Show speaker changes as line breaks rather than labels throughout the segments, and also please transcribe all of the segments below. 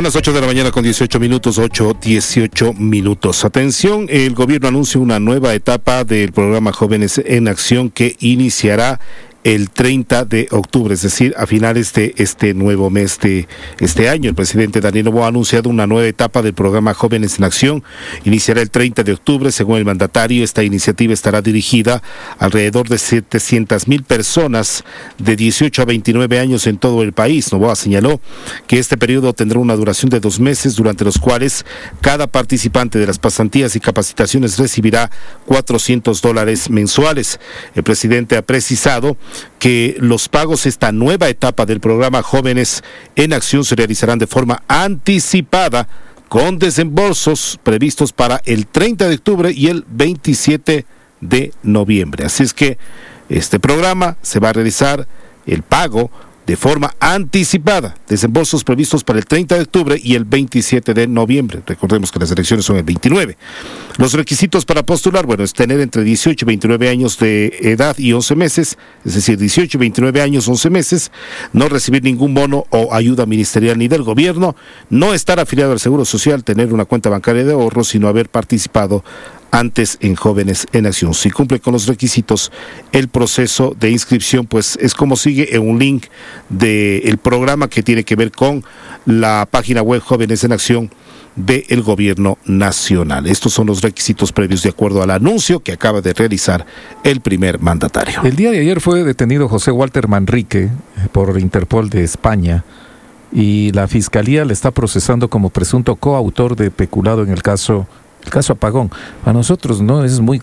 Son las 8 de la mañana con 18 minutos, 8:18 minutos. Atención, el gobierno anuncia una nueva etapa del programa Jóvenes en Acción que iniciará el 30 de octubre, es decir, a finales de este nuevo mes de este año. El presidente Daniel Noboa ha anunciado una nueva etapa del programa Jóvenes en Acción. Iniciará el 30 de octubre, según el mandatario. Esta iniciativa estará dirigida a alrededor de 700,000 personas de 18 a 29 años en todo el país. Noboa señaló que este periodo tendrá una duración de 2 meses, durante los cuales cada participante de las pasantías y capacitaciones recibirá $400 mensuales. El presidente ha precisado que los pagos de esta nueva etapa del programa Jóvenes en Acción se realizarán de forma anticipada con desembolsos previstos para el 30 de octubre y el 27 de noviembre. Así es que este programa se va a realizar el pago de forma anticipada, desembolsos previstos para el 30 de octubre y el 27 de noviembre. Recordemos que las elecciones son el 29. Los requisitos para postular, es tener entre 18 y 29 años de edad y 11 meses, es decir, 18 y 29 años, 11 meses, no recibir ningún bono o ayuda ministerial ni del gobierno, no estar afiliado al Seguro Social, tener una cuenta bancaria de ahorro, sino haber participado antes en Jóvenes en Acción. Si cumple con los requisitos, el proceso de inscripción es como sigue en un link del programa que tiene que ver con la página web Jóvenes en Acción del Gobierno Nacional. Estos son los requisitos previos de acuerdo al anuncio que acaba de realizar el primer mandatario.
El día de ayer fue detenido José Walter Manrique por Interpol de España y la Fiscalía le está procesando como presunto coautor de peculado en el caso Apagón. A nosotros no es muy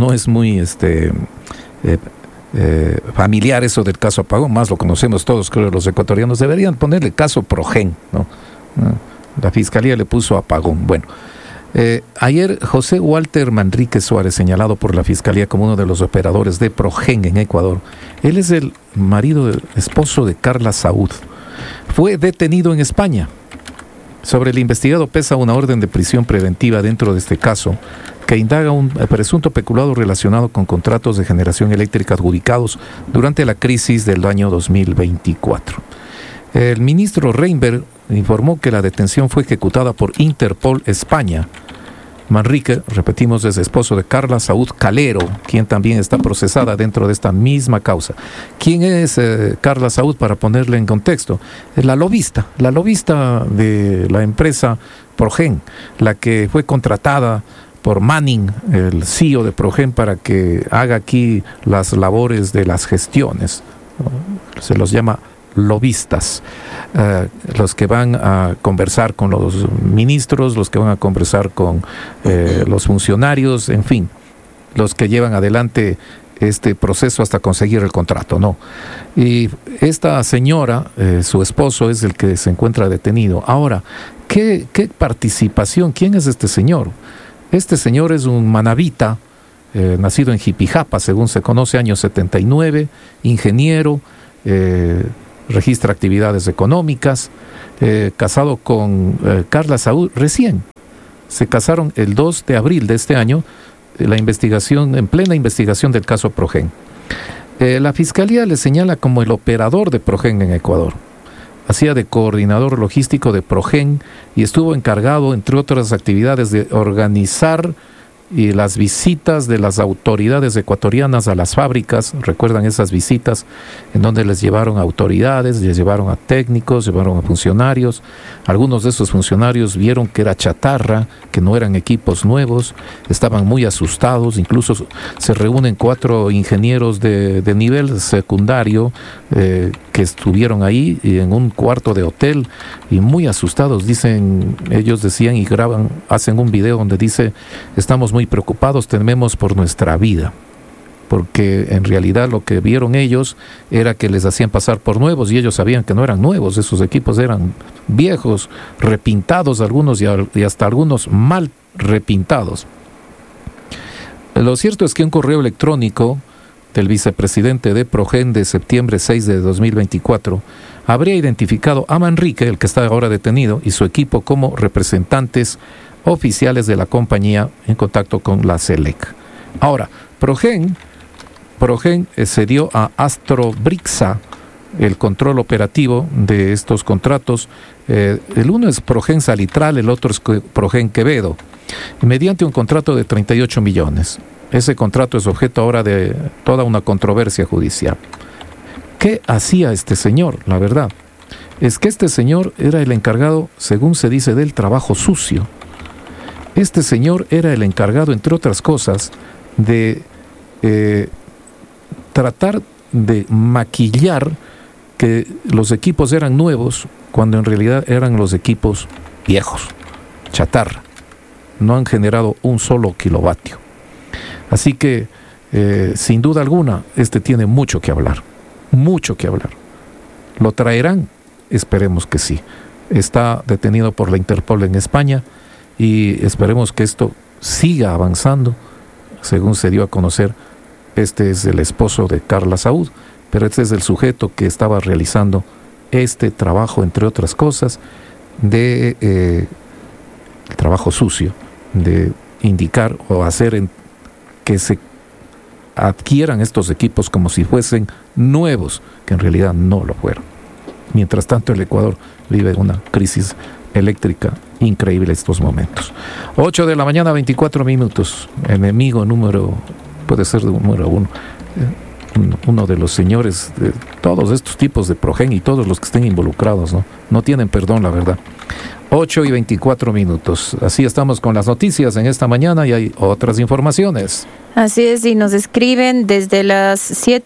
familiar eso del caso Apagón, más lo conocemos todos, creo, los ecuatorianos. Deberían ponerle caso Progen, ¿no? La Fiscalía le puso Apagón. Bueno, ayer José Walter Manrique Suárez, señalado por la Fiscalía como uno de los operadores de Progen en Ecuador, él es el esposo de Carla Saúd, fue detenido en España. Sobre el investigado pesa una orden de prisión preventiva dentro de este caso que indaga un presunto peculado relacionado con contratos de generación eléctrica adjudicados durante la crisis del año 2024. El ministro Reinberg informó que la detención fue ejecutada por Interpol España. Manrique, repetimos, es esposo de Carla Saúd Calero, quien también está procesada dentro de esta misma causa. ¿Quién es Carla Saúd? Para ponerle en contexto, es la lobista de la empresa Progen, la que fue contratada por Manning, el CEO de Progen, para que haga aquí las labores de las gestiones. Se los llama lobistas, los que van a conversar con los ministros, los que van a conversar con los funcionarios, en fin, los que llevan adelante este proceso hasta conseguir el contrato, ¿no? Y esta señora, su esposo es el que se encuentra detenido. Ahora, ¿qué participación? ¿Quién es este señor? Este señor es un manabita, nacido en Jipijapa, según se conoce, año 79, ingeniero, registra actividades económicas, casado con Carla Saúd recién. Se casaron el 2 de abril de este año, en plena investigación del caso Progen. La Fiscalía le señala como el operador de Progen en Ecuador. Hacía de coordinador logístico de Progen y estuvo encargado, entre otras actividades, de organizar y las visitas de las autoridades ecuatorianas a las fábricas. Recuerdan esas visitas en donde les llevaron a autoridades, les llevaron a técnicos, llevaron a funcionarios. Algunos de esos funcionarios vieron que era chatarra, que no eran equipos nuevos, estaban muy asustados. Incluso se reúnen 4 ingenieros de nivel secundario que estuvieron ahí en un cuarto de hotel y muy asustados, ellos decían y hacen un video donde dice: estamos muy preocupados, tememos por nuestra vida, porque en realidad lo que vieron ellos era que les hacían pasar por nuevos y ellos sabían que no eran nuevos, esos equipos eran viejos, repintados algunos y hasta algunos mal repintados. Lo cierto es que un correo electrónico del vicepresidente de Progen de septiembre 6 de 2024 habría identificado a Manrique, el que está ahora detenido, y su equipo como representantes oficiales de la compañía en contacto con la SELEC. Ahora, Progen cedió a Astrobrixa el control operativo de estos contratos. El uno es Progen Salitral, el otro es Progen Quevedo, mediante un contrato de 38 millones. Ese contrato es objeto ahora de toda una controversia judicial. ¿Qué hacía este señor? La verdad es que este señor era el encargado, según se dice, del trabajo sucio. Este señor era el encargado, entre otras cosas, de tratar de maquillar que los equipos eran nuevos cuando en realidad eran los equipos viejos, chatarra. No han generado un solo kilovatio. Así que, sin duda alguna, este tiene mucho que hablar. Mucho que hablar. ¿Lo traerán? Esperemos que sí. Está detenido por la Interpol en España y esperemos que esto siga avanzando. Según se dio a conocer, este es el esposo de Carla Saúd, pero este es el sujeto que estaba realizando este trabajo, entre otras cosas, de el trabajo sucio, de indicar o hacer que se adquieran estos equipos como si fuesen nuevos, que en realidad no lo fueron. Mientras tanto, el Ecuador vive una crisis eléctrica increíble en estos momentos. 8 de la mañana, 24 minutos. Enemigo puede ser de número uno. Uno de los señores de todos estos tipos de Progen y todos los que estén involucrados, no tienen perdón, la verdad. 8 y 24 minutos. Así estamos con las noticias en esta mañana y hay otras informaciones.
Así es, y nos escriben desde las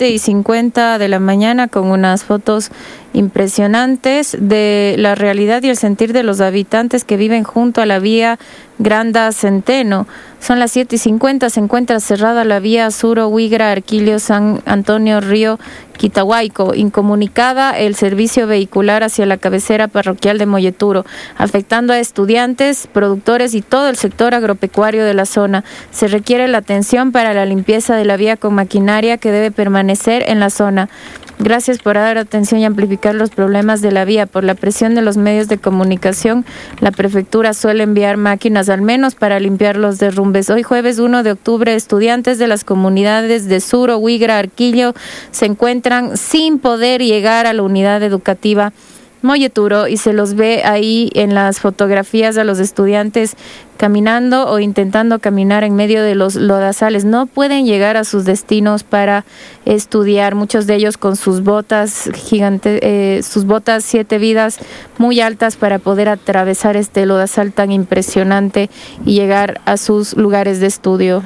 7:50 de la mañana con unas fotos impresionantes de la realidad y el sentir de los habitantes que viven junto a la vía Granda Centeno. Son las 7:50, se encuentra cerrada la vía Suro, Huigra, Arquilio, San Antonio, Río, Quitahuayco, incomunicada el servicio vehicular hacia la cabecera parroquial de Molleturo, afectando a estudiantes, productores y todo el sector agropecuario de la zona. Se requiere la atención para la limpieza de la vía con maquinaria que debe permanecer en la zona. Gracias por dar atención y amplificar los problemas de la vía. Por la presión de los medios de comunicación, la prefectura suele enviar máquinas al menos para limpiar los derrumbes. Hoy jueves 1 de octubre, estudiantes de las comunidades de Suro, Huigra, Arquillo se encuentran sin poder llegar a la unidad educativa Molleturo y se los ve ahí en las fotografías a los estudiantes caminando o intentando caminar en medio de los lodazales. No pueden llegar a sus destinos para estudiar, muchos de ellos con sus botas gigantes, sus botas 7 vidas muy altas para poder atravesar este lodazal tan impresionante y llegar a sus lugares de estudio.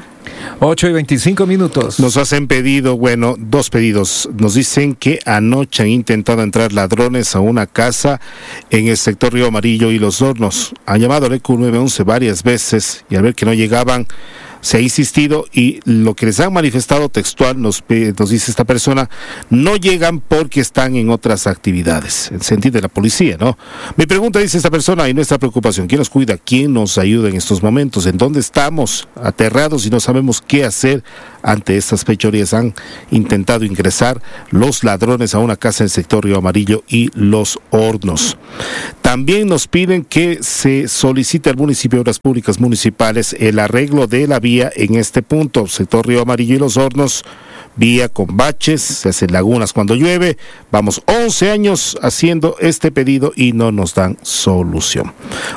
8 y 25 minutos.
Nos hacen pedido, dos pedidos. Nos dicen que anoche han intentado entrar ladrones a una casa en el sector Río Amarillo y Los Hornos. Han llamado al EQ 911 varias veces y al ver que no llegaban, se ha insistido y lo que les han manifestado textual, nos dice esta persona, no llegan porque están en otras actividades, el sentir de la policía, ¿no? Mi pregunta, dice esta persona, y nuestra preocupación, ¿quién nos cuida? ¿Quién nos ayuda en estos momentos? ¿En dónde estamos? Aterrados y no sabemos qué hacer ante estas fechorías. Han intentado ingresar los ladrones a una casa en el sector Río Amarillo y Los Hornos. También nos piden que se solicite al municipio de Obras Públicas Municipales el arreglo de la vía en este punto, sector Río Amarillo y Los Hornos, vía con baches, se hacen lagunas cuando llueve. Vamos 11 años haciendo este pedido y no nos dan solución.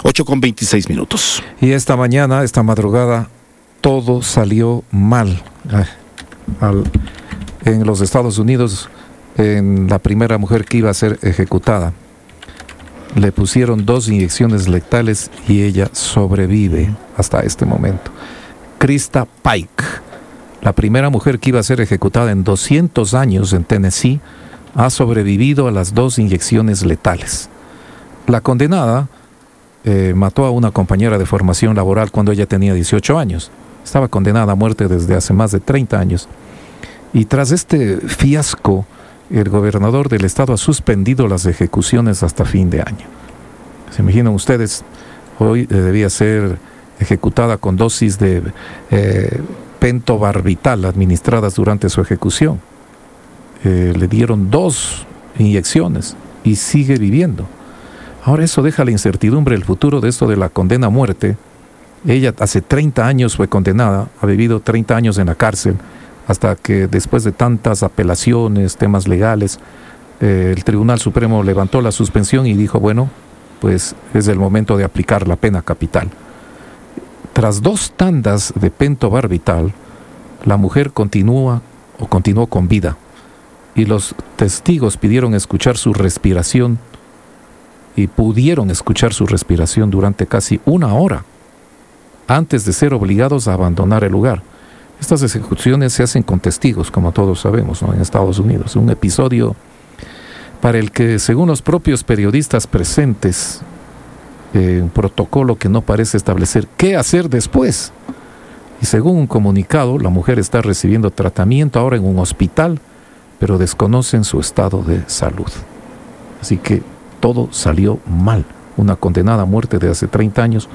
8:26 minutos.
Y esta madrugada, todo salió mal. En los Estados Unidos, en la primera mujer que iba a ser ejecutada, le pusieron 2 inyecciones letales y ella sobrevive hasta este momento. Krista Pike, la primera mujer que iba a ser ejecutada en 200 años en Tennessee, ha sobrevivido a las 2 inyecciones letales. La condenada mató a una compañera de formación laboral cuando ella tenía 18 años. Estaba condenada a muerte desde hace más de 30 años. Y tras este fiasco, el gobernador del estado ha suspendido las ejecuciones hasta fin de año. ¿Se imaginan ustedes? Hoy debía ser ejecutada con dosis de pentobarbital administradas durante su ejecución. Le dieron 2 inyecciones y sigue viviendo. Ahora eso deja la incertidumbre, el futuro de esto de la condena a muerte. Ella hace 30 años fue condenada, ha vivido 30 años en la cárcel, hasta que después de tantas apelaciones, temas legales, el Tribunal Supremo levantó la suspensión y dijo, bueno, pues es el momento de aplicar la pena capital. Tras 2 tandas de pentobarbital, la mujer continuó con vida y los testigos pidieron escuchar su respiración y pudieron escuchar su respiración durante casi 1 hora antes de ser obligados a abandonar el lugar. Estas ejecuciones se hacen con testigos, como todos sabemos, ¿no? En Estados Unidos. Un episodio para el que, según los propios periodistas presentes, un protocolo que no parece establecer qué hacer después. Y según un comunicado, la mujer está recibiendo tratamiento ahora en un hospital, pero desconocen su estado de salud. Así que todo salió mal. Una condenada a muerte de hace 30 años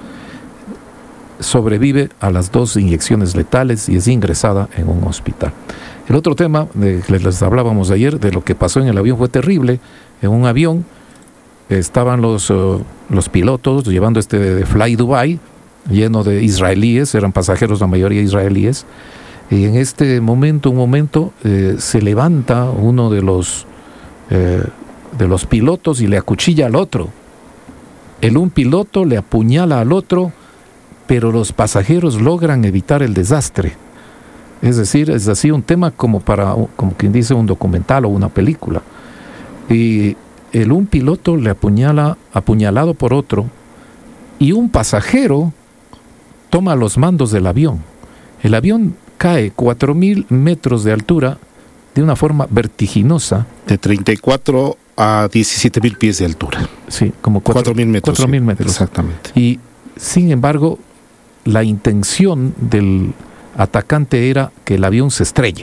sobrevive a las 2 inyecciones letales y es ingresada en un hospital. El otro tema de que les hablábamos ayer, de lo que pasó en el avión, fue terrible. En un avión estaban los pilotos llevando de Fly Dubai, lleno de israelíes, eran pasajeros la mayoría israelíes, y en este momento, se levanta uno de los pilotos y le acuchilla al otro. Un piloto le apuñala al otro, pero los pasajeros logran evitar el desastre. Es decir, es así un tema como quien dice un documental o una película. Y un piloto le apuñalado por otro, y un pasajero toma los mandos del avión. El avión cae 4.000 metros de altura de una forma vertiginosa.
De 34 a 17.000 pies de altura.
Sí, como
4.000 metros.
4.000 metros.
Exactamente.
Y, sin embargo, la intención del atacante era que el avión se estrelle.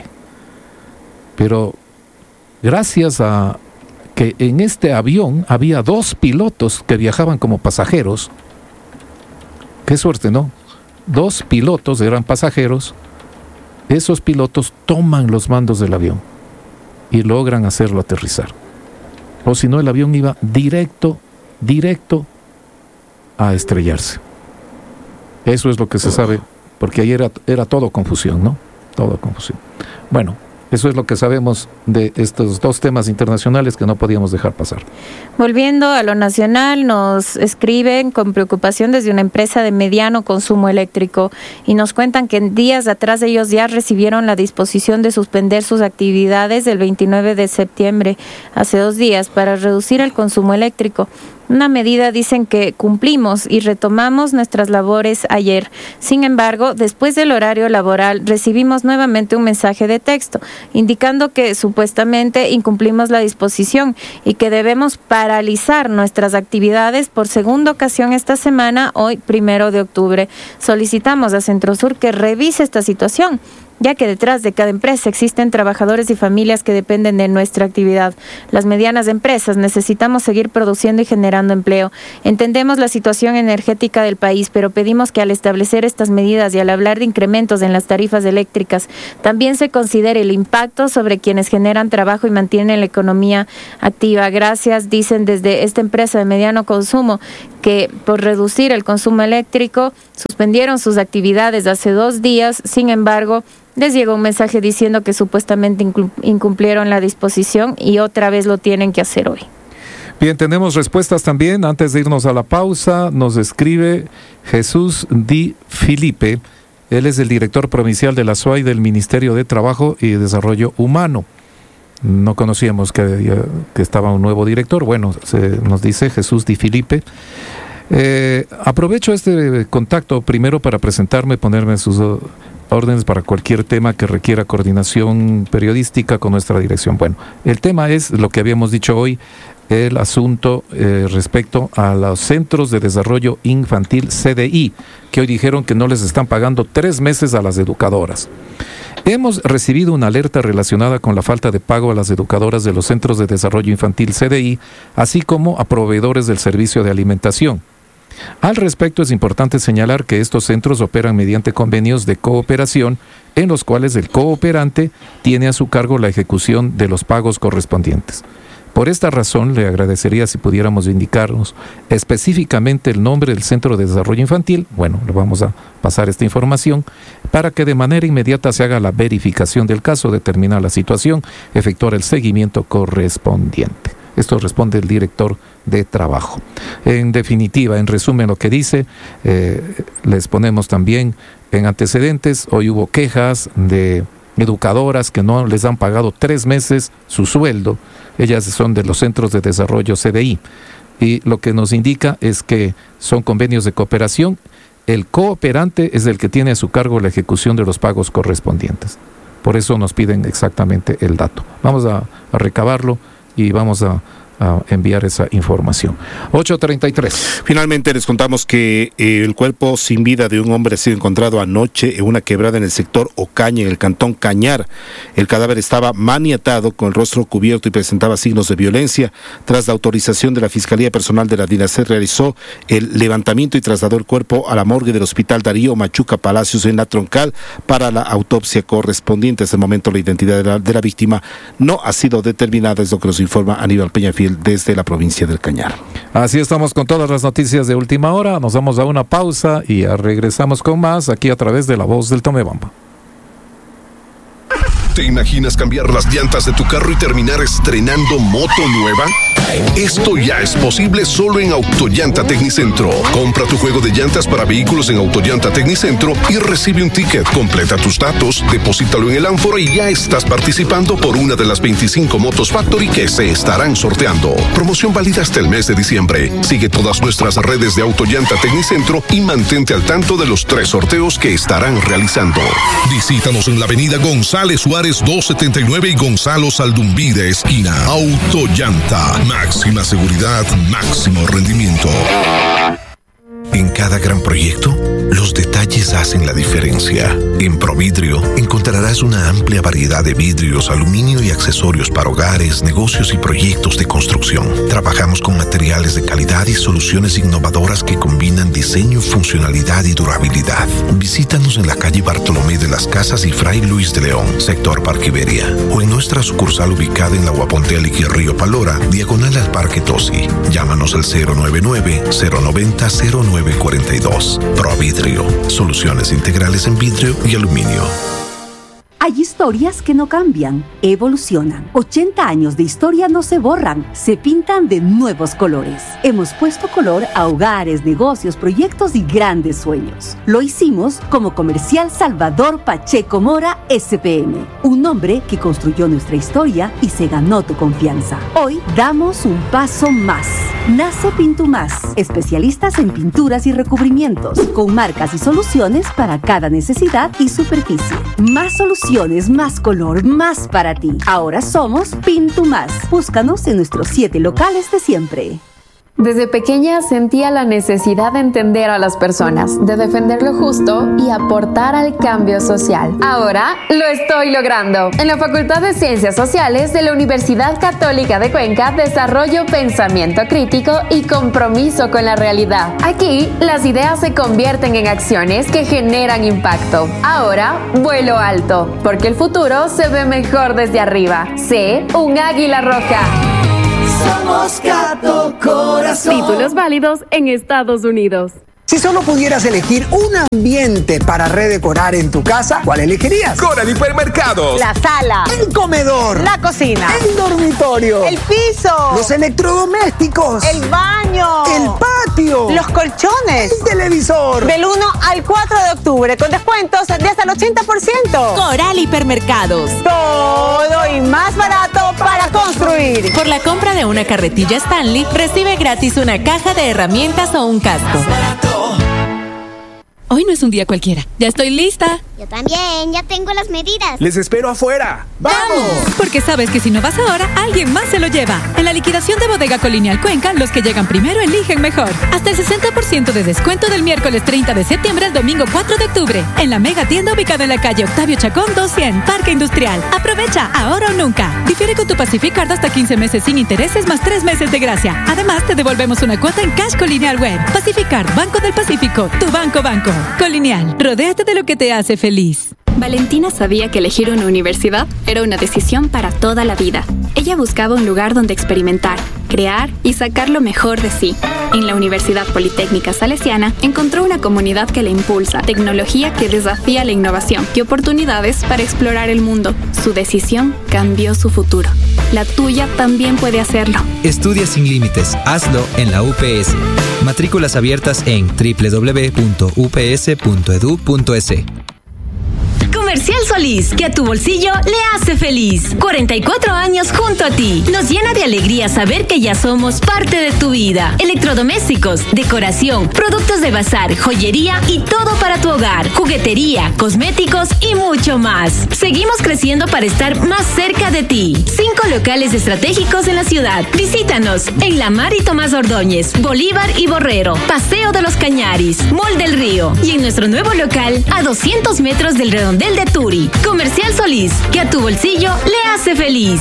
Pero gracias a que en este avión había 2 pilotos que viajaban como pasajeros. Qué suerte, ¿no? 2 pilotos eran pasajeros. Esos pilotos toman los mandos del avión y logran hacerlo aterrizar. O si no, el avión iba directo a estrellarse. Eso es lo que se sabe, porque ayer era todo confusión, ¿no? Todo confusión. Bueno, eso es lo que sabemos de estos 2 temas internacionales que no podíamos dejar pasar.
Volviendo a lo nacional, nos escriben con preocupación desde una empresa de mediano consumo eléctrico y nos cuentan que en días atrás ellos ya recibieron la disposición de suspender sus actividades el 29 de septiembre, hace 2 días, para reducir el consumo eléctrico. Una medida, dicen, que cumplimos y retomamos nuestras labores ayer. Sin embargo, después del horario laboral recibimos nuevamente un mensaje de texto indicando que supuestamente incumplimos la disposición y que debemos paralizar nuestras actividades por segunda ocasión esta semana, hoy 1 de octubre. Solicitamos a Centrosur que revise esta situación, ya que detrás de cada empresa existen trabajadores y familias que dependen de nuestra actividad. Las medianas empresas necesitamos seguir produciendo y generando empleo. Entendemos la situación energética del país, pero pedimos que al establecer estas medidas y al hablar de incrementos en las tarifas eléctricas, también se considere el impacto sobre quienes generan trabajo y mantienen la economía activa. Gracias, dicen desde esta empresa de mediano consumo, que por reducir el consumo eléctrico suspendieron sus actividades hace 2 días. Sin embargo, les llegó un mensaje diciendo que supuestamente incumplieron la disposición y otra vez lo tienen que hacer hoy.
Bien, tenemos respuestas también. Antes de irnos a la pausa, nos escribe Jesús Di Filipe. Él es el director provincial de la SUAY del Ministerio de Trabajo y Desarrollo Humano. No conocíamos que estaba un nuevo director. Bueno, nos dice Jesús Di Filipe. Aprovecho este contacto primero para presentarme, ponerme en sus órdenes para cualquier tema que requiera coordinación periodística con nuestra dirección. Bueno, el tema es lo que habíamos dicho hoy, el asunto respecto a los Centros de Desarrollo Infantil CDI, que hoy dijeron que no les están pagando 3 meses a las educadoras. Hemos recibido una alerta relacionada con la falta de pago a las educadoras de los Centros de Desarrollo Infantil CDI, así como a proveedores del servicio de alimentación. Al respecto, es importante señalar que estos centros operan mediante convenios de cooperación en los cuales el cooperante tiene a su cargo la ejecución de los pagos correspondientes. Por esta razón, le agradecería si pudiéramos indicarnos específicamente el nombre del Centro de Desarrollo Infantil. Bueno, le vamos a pasar esta información para que de manera inmediata se haga la verificación del caso, determinar la situación, efectuar el seguimiento correspondiente. Esto responde el director de trabajo. En definitiva, en resumen lo que dice, les ponemos también en antecedentes. Hoy hubo quejas de educadoras que no les han pagado 3 meses su sueldo. Ellas son de los Centros de Desarrollo CDI. Y lo que nos indica es que son convenios de cooperación. El cooperante es el que tiene a su cargo la ejecución de los pagos correspondientes. Por eso nos piden exactamente el dato. Vamos a recabarlo y vamos a enviar esa información. 8:33.
Finalmente les contamos que el cuerpo sin vida de un hombre ha sido encontrado anoche en una quebrada en el sector Ocaña, en el cantón Cañar. El cadáver estaba maniatado, con el rostro cubierto y presentaba signos de violencia. Tras la autorización de la Fiscalía Personal de la DINASER, realizó el levantamiento y trasladó el cuerpo a la morgue del Hospital Darío Machuca Palacios en La Troncal para la autopsia correspondiente. Hasta el momento la identidad de la víctima no ha sido determinada, es lo que nos informa Aníbal Peñafiel desde la provincia del Cañar.
Así estamos con todas las noticias de última hora. Nos vamos a una pausa y regresamos con más aquí a través de La Voz del Tomebamba.
¿Te imaginas cambiar las llantas de tu carro y terminar estrenando moto nueva? Esto ya es posible solo en Autollanta Tecnicentro. Compra tu juego de llantas para vehículos en Autollanta Tecnicentro y recibe un ticket. Completa tus datos, deposítalo en el ánfora y ya estás participando por una de las 25 motos Factory que se estarán sorteando. Promoción válida hasta el mes de diciembre. Sigue todas nuestras redes de Autollanta Tecnicentro y mantente al tanto de los 3 sorteos que estarán realizando. Visítanos en la avenida González Suárez 279 y Gonzalo Saldumbide esquina. Autollanta. Máxima seguridad, máximo rendimiento. En cada gran proyecto, los detalles hacen la diferencia. En Providrio encontrarás una amplia variedad de vidrios, aluminio y accesorios para hogares, negocios y proyectos de construcción. Trabajamos con materiales de calidad y soluciones innovadoras que combinan diseño, funcionalidad y durabilidad. Visítanos en la calle Bartolomé de las Casas y Fray Luis de León, sector Parque Iberia, o en nuestra sucursal ubicada en la Guapontelic y Río Palora, diagonal al Parque Tosi. Llámanos al 099-090-0942. Providrio, soluciones integrales en vidrio y aluminio.
Hay historias que no cambian, evolucionan. 80 años de historia no se borran, se pintan de nuevos colores. Hemos puesto color a hogares, negocios, proyectos y grandes sueños. Lo hicimos como Comercial Salvador Pacheco Mora SPM, un hombre que construyó nuestra historia y se ganó tu confianza. Hoy damos un paso más. Nace Pintumás, especialistas en pinturas y recubrimientos, con marcas y soluciones para cada necesidad y superficie. Más soluciones, más color, más para ti. Ahora somos Pintumás. Búscanos en nuestros 7 locales de siempre.
Desde pequeña sentía la necesidad de entender a las personas, de defender lo justo y aportar al cambio social. Ahora lo estoy logrando. En la Facultad de Ciencias Sociales de la Universidad Católica de Cuenca desarrollo pensamiento crítico y compromiso con la realidad. Aquí las ideas se convierten en acciones que generan impacto. Ahora vuelo alto, porque el futuro se ve mejor desde arriba. Sé un águila roja.
Somos Cato Corazón.
Títulos válidos en Estados Unidos.
Si solo pudieras elegir un ambiente para redecorar en tu casa, ¿cuál elegirías?
Coral Hipermercados.
La sala, el comedor,
la cocina,
el dormitorio,
el piso,
los electrodomésticos,
el baño,
el patio,
los colchones,
el televisor.
Del 1 al 4 de octubre con descuentos de hasta el 80%.
Coral Hipermercados.
Todo y más barato para construir.
Por la compra de una carretilla Stanley, recibe gratis una caja de herramientas o un casco. Hoy no es un día cualquiera. Ya estoy lista.
Yo también, ya tengo las medidas.
Les espero afuera.
¡Vamos! Porque sabes que si no vas ahora, alguien más se lo lleva. En la liquidación de Bodega Colonial Cuenca, los que llegan primero eligen mejor. Hasta el 60% de descuento del miércoles 30 de septiembre al domingo 4 de octubre. En la mega tienda ubicada en la calle Octavio Chacón 200, Parque Industrial. Aprovecha, ahora o nunca. Difiere con tu Pacific Card hasta 15 meses sin intereses más 3 meses de gracia. Además, te devolvemos una cuota en Cash Colonial Web. Pacific Card, Banco del Pacífico. Tu banco. Colonial, rodéate de lo que te hace feliz.
Valentina sabía que elegir una universidad era una decisión para toda la vida. Ella buscaba un lugar donde experimentar, crear y sacar lo mejor de sí. En la Universidad Politécnica Salesiana encontró una comunidad que le impulsa, tecnología que desafía la innovación y oportunidades para explorar el mundo. Su decisión cambió su futuro. La tuya también puede hacerlo.
Estudia sin límites. Hazlo en la UPS. Matrículas abiertas en www.ups.edu.es.
Comercial Solís, que a tu bolsillo le hace feliz. 44 años junto a ti. Nos llena de alegría saber que ya somos parte de tu vida. Electrodomésticos, decoración, productos de bazar, joyería y todo para tu hogar. Juguetería, cosméticos y mucho más. Seguimos creciendo para estar más cerca de ti. 5 locales estratégicos en la ciudad. Visítanos en La Mar y Tomás Ordóñez, Bolívar y Borrero, Paseo de los Cañaris, Mall del Río y en nuestro nuevo local a 200 metros del Redondel de Turi. Comercial Solís, que a tu bolsillo le hace feliz.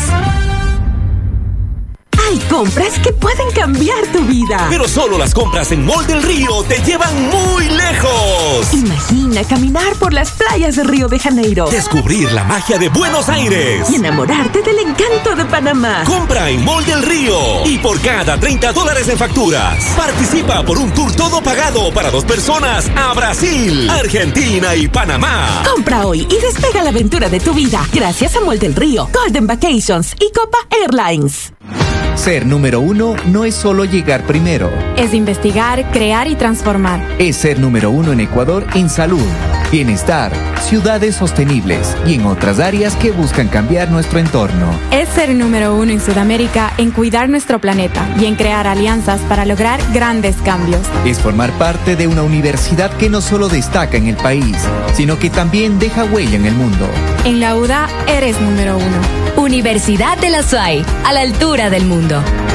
Hay compras que pueden cambiar tu vida.
Pero solo las compras en Mall del Río te llevan muy lejos.
Imagina caminar por las playas de Río de Janeiro.
Descubrir la magia de Buenos Aires.
Y enamorarte del encanto de Panamá.
Compra en Mall del Río. Y por cada $30 en facturas, participa por un tour todo pagado para 2 personas a Brasil, Argentina y Panamá.
Compra hoy y despega la aventura de tu vida. Gracias a Mall del Río, Golden Vacations y Copa Airlines.
Ser número 1 no es solo llegar primero.
Es investigar, crear y transformar.
Es ser número 1 en Ecuador en salud, bienestar, ciudades sostenibles y en otras áreas que buscan cambiar nuestro entorno.
Es ser número 1 en Sudamérica en cuidar nuestro planeta y en crear alianzas para lograr grandes cambios.
Es formar parte de una universidad que no solo destaca en el país, sino que también deja huella en el mundo.
En la UDA eres número 1.
Universidad de la SUAY, a la altura del mundo.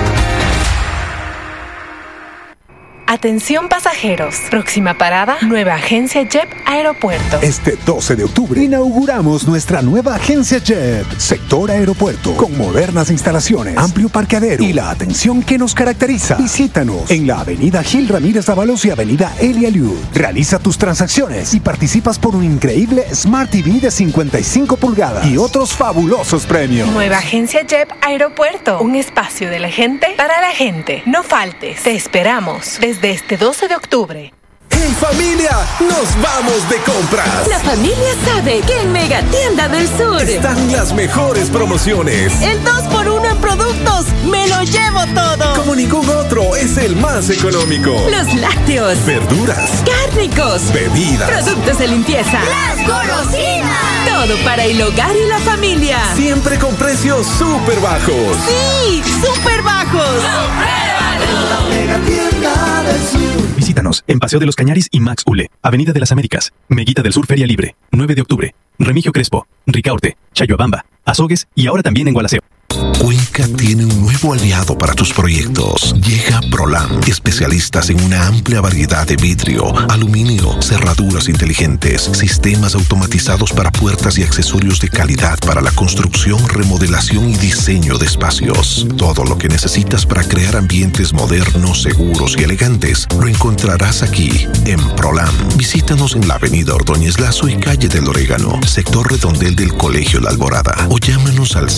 Atención pasajeros. Próxima parada, nueva agencia JEP Aeropuerto.
Este 12 de octubre inauguramos nuestra nueva agencia JEP, sector aeropuerto, con modernas instalaciones, amplio parqueadero y la atención que nos caracteriza. Visítanos en la avenida Gil Ramírez Dávalos y avenida Elia Liu. Realiza tus transacciones y participas por un increíble Smart TV de 55 pulgadas y otros fabulosos premios.
Nueva agencia JEP Aeropuerto. Un espacio de la gente para la gente. No faltes. Te esperamos desde este 12 de octubre.
En familia, nos vamos de compras.
La familia sabe que en Mega Tienda del Sur
están las mejores promociones.
El 2x1 en productos, me lo llevo todo.
Como ningún otro, es el más económico.
Los lácteos,
verduras,
cárnicos,
bebidas,
productos de limpieza,
las golosinas.
Todo para el hogar y la familia.
Siempre con precios súper bajos.
Sí, súper bajos.
La Mega Tienda del Sur.
Visítanos en Paseo de los Cañaris y Max Ule, Avenida de las Américas, Meguita del Sur Feria Libre, 9 de octubre, Remigio Crespo, Ricaurte, Chayhuabamba, Azogues y ahora también en Gualaceo.
Cuenca tiene un nuevo aliado para tus proyectos. Llega Prolam, especialistas en una amplia variedad de vidrio, aluminio, cerraduras inteligentes, sistemas automatizados para puertas y accesorios de calidad para la construcción, remodelación y diseño de espacios. Todo lo que necesitas para crear ambientes modernos, seguros y elegantes lo encontrarás aquí en Prolam. Visítanos en la avenida Ordóñez Lazo y calle del Orégano, sector Redondel del Colegio La Alborada, o llámanos al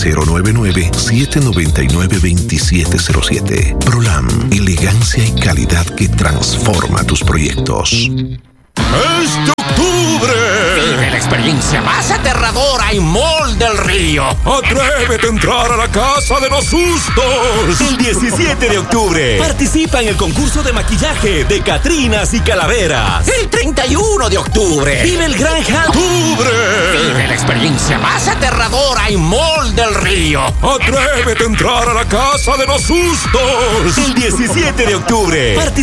099-799-2707. Prolam, elegancia y calidad que transforma tus proyectos.
¡Este octubre! Vive la experiencia más aterradora en Mall del Río.
¡Atrévete a entrar a la Casa de los Sustos! El 17 de octubre, participa en el concurso de maquillaje de Catrinas y Calaveras.
El 31 de octubre,
vive el gran octubre.
Vive la experiencia más aterradora en Mall del Río.
¡Atrévete a entrar a la Casa de los Sustos! El 17 de octubre,